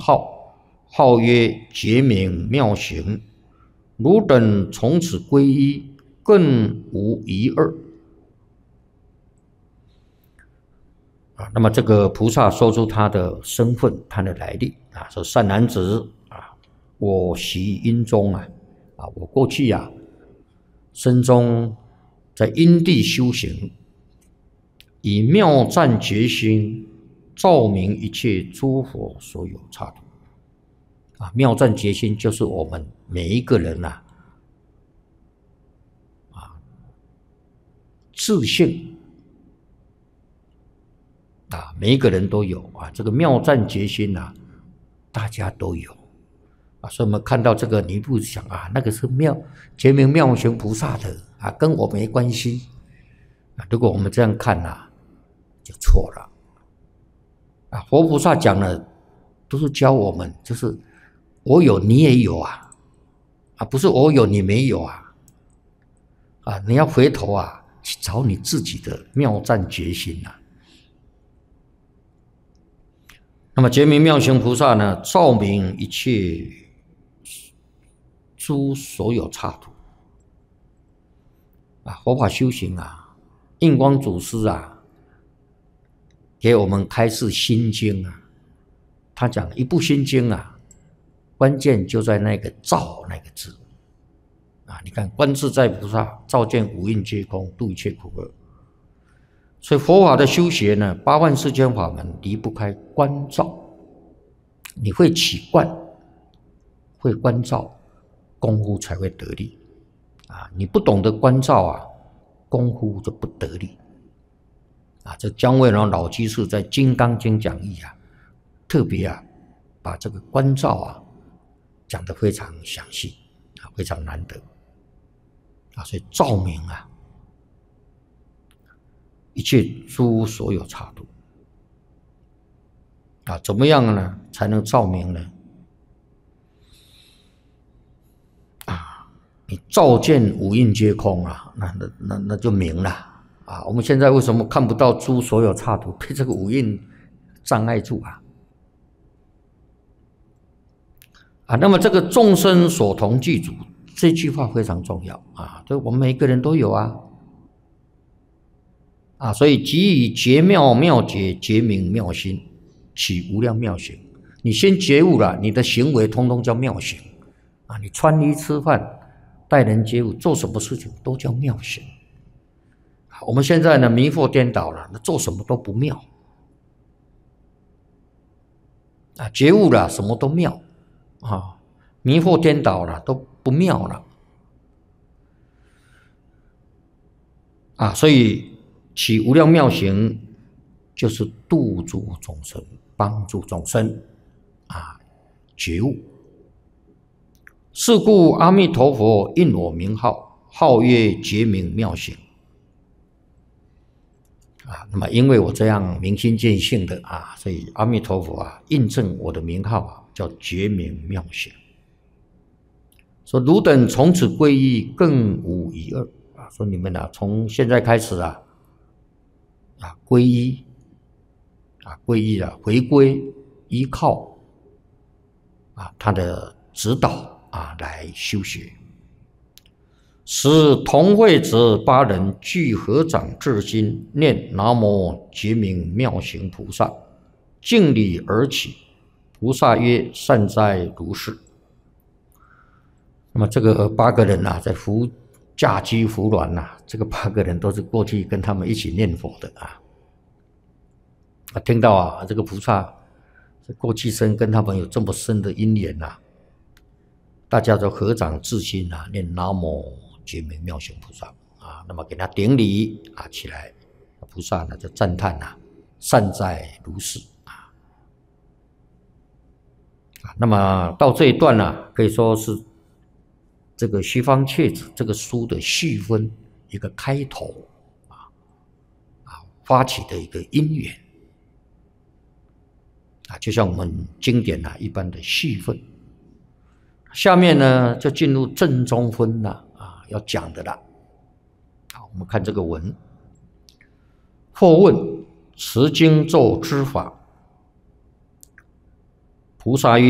号，号曰觉明妙行。汝等从此皈依，更无一二。那么这个菩萨说出他的身份，他的来历啊，说善男子啊，我习因中我过去生中在因地修行，以妙湛觉心照明一切诸佛所有刹土。妙湛觉心就是我们每一个人自性每一个人都有这个妙湛觉心大家都有所以我们看到这个你不想那个是觉明妙行菩萨的跟我没关系如果我们这样看就错了佛菩萨讲的都是教我们，就是我有你也有不是我有你没有你要回头去找你自己的妙湛觉心那么觉明妙行菩萨呢，照明一切诸所有刹土佛法修行印光祖师给我们开示心经他讲一部心经关键就在那个照那个字你看观自在菩萨照见五蕴皆空，度一切苦厄。所以佛法的修学呢，8万世间法门离不开观照。你会起观，会观照，功夫才会得力你不懂得观照功夫就不得力这姜维龙老居士在《金刚经》讲义特别把这个观照讲得非常详细非常难得所以照明一切诸所有刹土怎么样呢才能照明呢你照见五蕴皆空那就明了我们现在为什么看不到诸所有刹土？被这个五蕴障碍住那么这个众生所同具足这句话非常重要就我们每一个人都有所以即以觉妙妙觉觉明妙心起无量妙行。你先觉悟了，你的行为通通叫妙行你穿衣吃饭待人接物做什么事情都叫妙行。我们现在呢迷惑颠倒了，做什么都不妙觉悟了什么都妙迷惑颠倒了都不妙了所以起无量妙行就是度诸众生，帮助众生觉悟。是故阿弥陀佛应我名号，号曰觉明妙行那么因为我这样明心见性的所以阿弥陀佛印证我的名号叫觉明妙行。说汝等从此皈依，更无一二说你们从现在开始皈依皈依回归依靠他的指导来修学。使同会者8人俱合掌至心，念南无觉明妙行菩萨，敬礼而起。菩萨曰：善哉如是。那么这个8个人在驾居扶鸾这个8个人都是过去跟他们一起念佛的听到这个菩萨过去生跟他们有这么深的因缘大家都合掌至心念南无觉明妙行菩萨那么给他顶礼起来，菩萨就赞叹善哉如是那么到这一段可以说是这个西方切子这个书的序分一个开头发起的一个因缘就像我们经典一般的序分。下面呢就进入正中分要讲的了我们看这个文。或问持经咒之法， 菩萨曰：